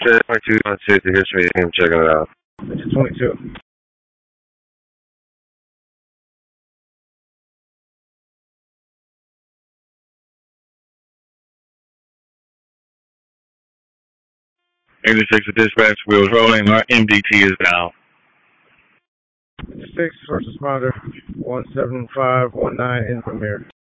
said 22 on the history. I'm checking it out. It's 22. Six to dispatch, wheels rolling. Our MDT is down. 6, first responder, 17519 in Premier.